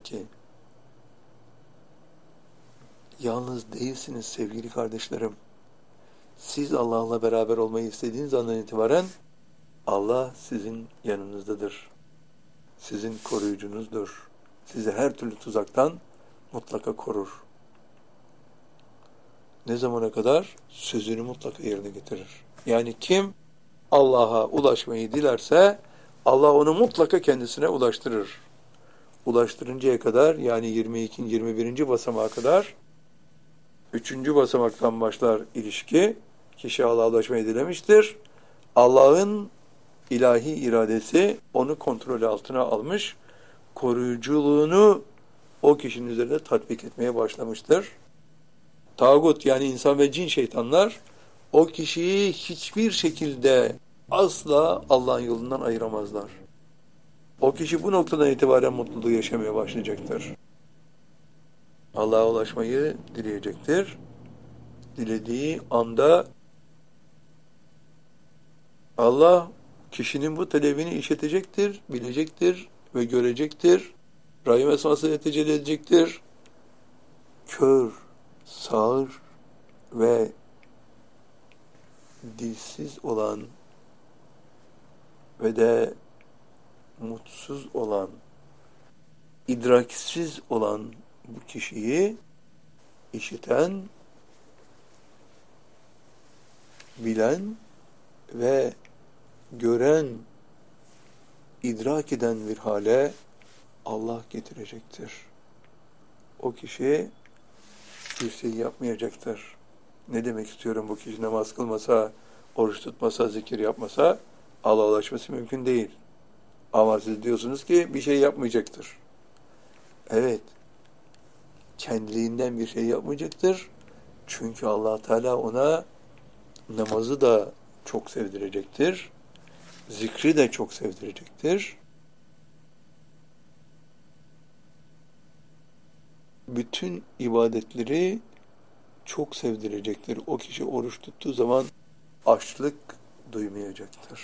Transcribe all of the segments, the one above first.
ki yalnız değilsiniz sevgili kardeşlerim. Siz Allah'la beraber olmayı istediğiniz andan itibaren Allah sizin yanınızdadır. Sizin koruyucunuzdur. Sizi her türlü tuzaktan mutlaka korur. Ne zamana kadar? Sözünü mutlaka yerine getirir. Yani kim Allah'a ulaşmayı dilerse Allah onu mutlaka kendisine ulaştırır. Ulaştırıncaya kadar, yani 22. 21. basamağa kadar 3. basamaktan başlar ilişki. Kişi Allah'a ulaşmayı dilemiştir. Allah'ın ilahi iradesi onu kontrol altına almış, koruyuculuğunu o kişinin üzerinde tatbik etmeye başlamıştır. Tağut, yani insan ve cin şeytanlar o kişiyi hiçbir şekilde asla Allah'ın yolundan ayıramazlar. O kişi bu noktadan itibaren mutluluğu yaşamaya başlayacaktır. Allah'a ulaşmayı dileyecektir. Dilediği anda Allah kişinin bu talebini işitecektir, bilecektir ve görecektir. Rahim esmasıyla tecelli edecektir. Kör, sağır ve dilsiz olan ve de mutsuz olan, idraksiz olan bu kişiyi işiten, bilen ve gören, idrak eden bir hale Allah getirecektir. O kişi bir şey yapmayacaktır. Ne demek istiyorum? Bu kişi namaz kılmasa, oruç tutmasa, zikir yapmasa Allah'a ulaşması mümkün değil. Ama siz diyorsunuz ki bir şey yapmayacaktır. Evet, kendiliğinden bir şey yapmayacaktır. Çünkü Allah Teala ona namazı da çok sevdirecektir. Zikri de çok sevdirecektir. Bütün ibadetleri çok sevdirecektir. O kişi oruç tuttuğu zaman açlık duymayacaktır.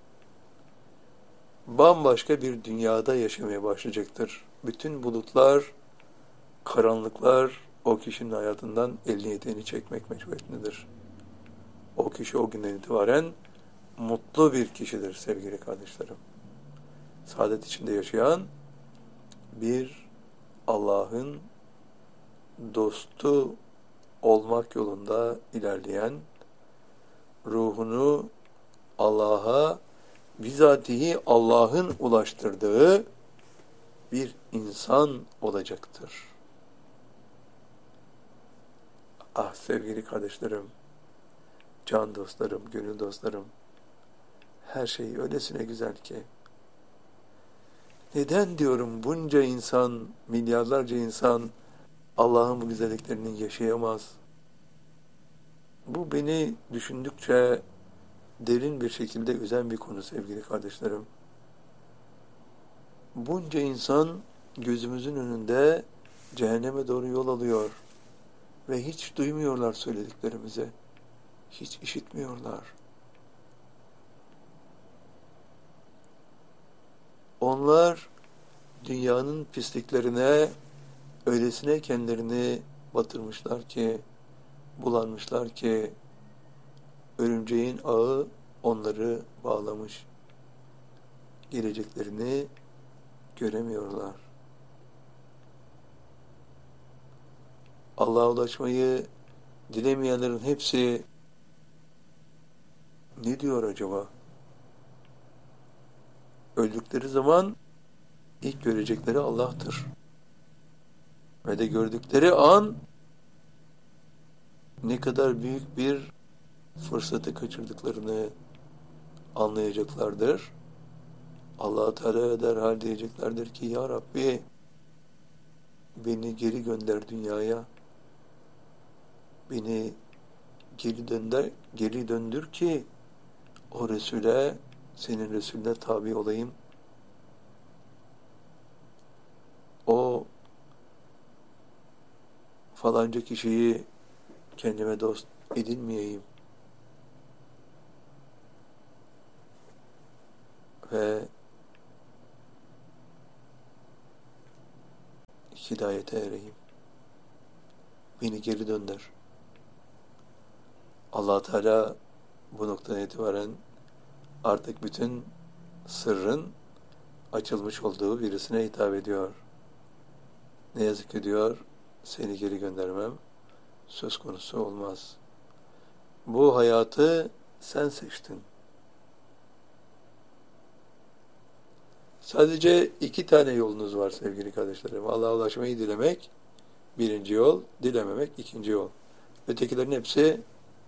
Bambaşka bir dünyada yaşamaya başlayacaktır. Bütün bulutlar, karanlıklar o kişinin hayatından elini eteğini çekmek mecburiyetindedir. O kişi o günden itibaren mutlu bir kişidir sevgili kardeşlerim. Saadet içinde yaşayan bir Allah'ın dostu olmak yolunda ilerleyen, ruhunu Allah'a bizatihi Allah'ın ulaştırdığı bir insan olacaktır. Ah sevgili kardeşlerim, can dostlarım, gönül dostlarım, her şey öylesine güzel ki. Neden diyorum bunca insan, milyarlarca insan Allah'ın bu güzelliklerini yaşayamaz? Bu beni düşündükçe derin bir şekilde üzen bir konu sevgili kardeşlerim. Bunca insan gözümüzün önünde cehenneme doğru yol alıyor ve hiç duymuyorlar söylediklerimizi. Hiç işitmiyorlar. Onlar dünyanın pisliklerine öylesine kendilerini batırmışlar ki, bulanmışlar ki, örümceğin ağı onları bağlamış. Geleceklerini göremiyorlar. Allah'a ulaşmayı dilemeyenlerin hepsi ne diyor acaba? Öldükleri zaman ilk görecekleri Allah'tır. Ve de gördükleri an ne kadar büyük bir fırsatı kaçırdıklarını anlayacaklardır. Allah-u Teala'ya derhal diyeceklerdir ki ya Rabbi beni geri gönder dünyaya. Beni geri döndür ki o Resul'e, senin Resulüne tabi olayım. O falanca kişiyi kendime dost edinmeyeyim. Ve hidayete ereyim. Beni geri dönder. Allah Teala bu noktadan itibaren artık bütün sırrın açılmış olduğu birisine hitap ediyor. Ne yazık ki diyor, seni geri göndermem söz konusu olmaz. Bu hayatı sen seçtin. Sadece 2 tane yolunuz var sevgili kardeşlerim. Allah'a ulaşmayı dilemek birinci yol, dilememek ikinci yol. Ötekilerin hepsi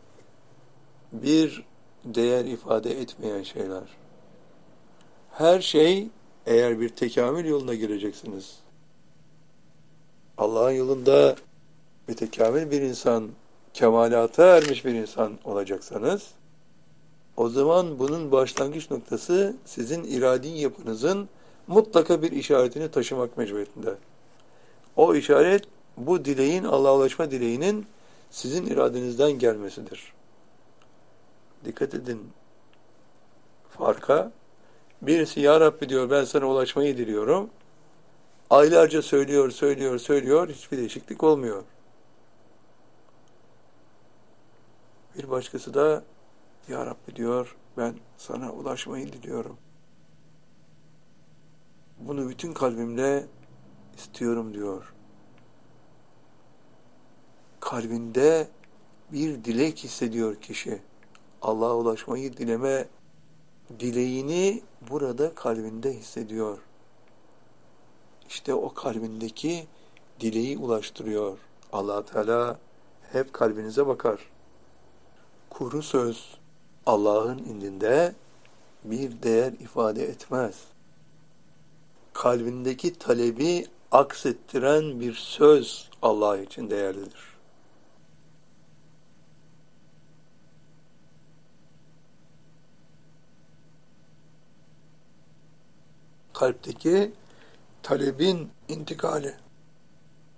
bir değer ifade etmeyen şeyler. Her şey, eğer bir tekamül yoluna gireceksiniz, Allah'ın yolunda mütekamil bir insan, kemalata ermiş bir insan olacaksanız, o zaman bunun başlangıç noktası sizin iradi yapınızın mutlaka bir işaretini taşımak mecburiyetinde. O işaret, bu dileğin, Allah'a ulaşma dileğinin sizin iradenizden gelmesidir. Dikkat edin farka. Birisi Ya Rabbi diyor, ben sana ulaşmayı diliyorum. Aylarca söylüyor, hiçbir değişiklik olmuyor. Bir başkası da Ya Rabbi diyor, ben sana ulaşmayı diliyorum. Bunu bütün kalbimle istiyorum diyor. Kalbinde bir dilek hissediyor kişi. Allah'a ulaşmayı dileme dileğini burada kalbinde hissediyor. İşte o kalbindeki dileği ulaştırıyor. Allah Teala hep kalbinize bakar. Kuru söz Allah'ın indinde bir değer ifade etmez. Kalbindeki talebi aksettiren bir söz Allah için değerlidir. Kalpteki talebin intikali